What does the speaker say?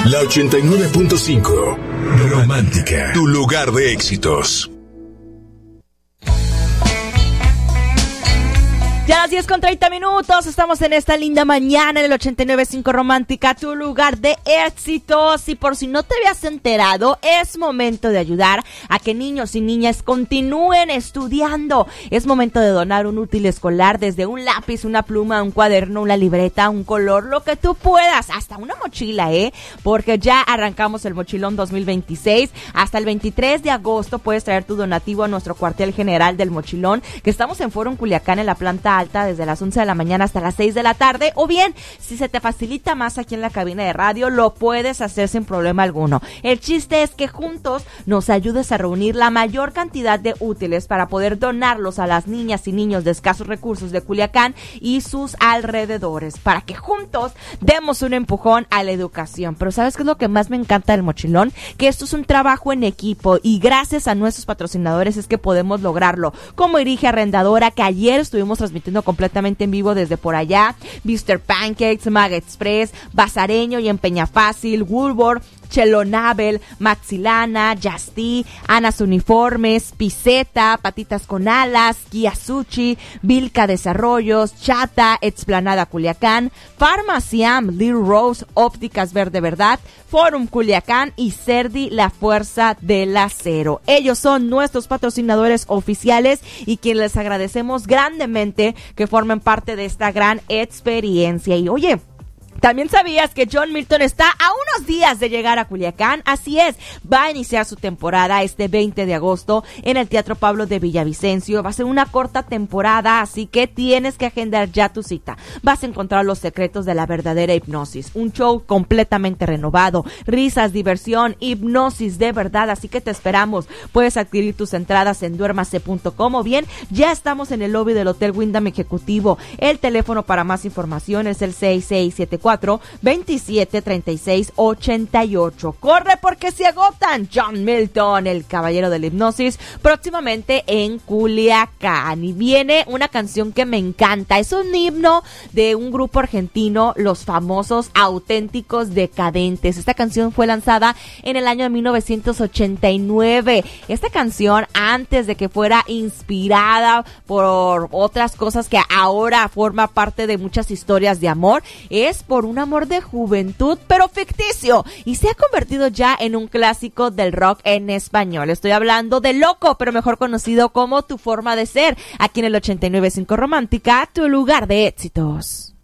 La 89.5. Romántica. Tu lugar de éxitos. Ya las 10:30, estamos en esta linda mañana en el 89.5 Romántica, tu lugar de éxitos. Y por si no te habías enterado, es momento de ayudar a que niños y niñas continúen estudiando. Es momento de donar un útil escolar, desde un lápiz, una pluma, un cuaderno, una libreta, un color, lo que tú puedas, hasta una mochila, porque ya arrancamos el mochilón 2026. Hasta el 23 de agosto puedes traer tu donativo a nuestro cuartel general del mochilón, que estamos en Foro Culiacán, en la planta alta, desde las 11 de la mañana hasta las 6 de la tarde, o bien, si se te facilita más aquí en la cabina de radio, lo puedes hacer sin problema alguno. El chiste es que juntos nos ayudes a reunir la mayor cantidad de útiles para poder donarlos a las niñas y niños de escasos recursos de Culiacán y sus alrededores, para que juntos demos un empujón a la educación. Pero ¿sabes qué es lo que más me encanta del mochilón? Que esto es un trabajo en equipo, y gracias a nuestros patrocinadores es que podemos lograrlo, como Erige Arrendadora, que ayer estuvimos transmitiendo completamente en vivo desde por allá, Mr. Pancakes, Mag Express, Bazareño y Empeña Fácil, Woolworth, Chelonabel, Maxilana, Justy, Anas Uniformes, Piseta, Patitas con Alas, Kiyasuchi, Vilca Desarrollos, Chata, Explanada Culiacán, Farmaciam, Little Rose, Ópticas Verde Verdad, Forum Culiacán y Cerdi, la Fuerza del Acero. Ellos son nuestros patrocinadores oficiales y quienes les agradecemos grandemente que formen parte de esta gran experiencia. Y oye, ¿también sabías que John Milton está a unos días de llegar a Culiacán? Así es, va a iniciar su temporada este 20 de agosto en el Teatro Pablo de Villavicencio. Va a ser una corta temporada, así que tienes que agendar ya tu cita. Vas a encontrar los secretos de la verdadera hipnosis, un show completamente renovado, risas, diversión, hipnosis de verdad, así que te esperamos. Puedes adquirir tus entradas en duermase.com, o bien ya estamos en el lobby del Hotel Wyndham Ejecutivo. El teléfono para más información es el 6674-273688. Corre porque se agotan. John Milton, el caballero de la hipnosis, próximamente en Culiacán. Y viene una canción que me encanta. Es un himno de un grupo argentino, los famosos Auténticos Decadentes. Esta canción fue lanzada en el año de 1989. Esta canción, antes de que fuera inspirada por otras cosas que ahora forma parte de muchas historias de amor, es por un amor de juventud, pero ficticio, y se ha convertido ya en un clásico del rock en español. Estoy hablando de Loco, pero mejor conocido como Tu Forma de Ser, aquí en el 89.5 Romántica, tu lugar de éxitos.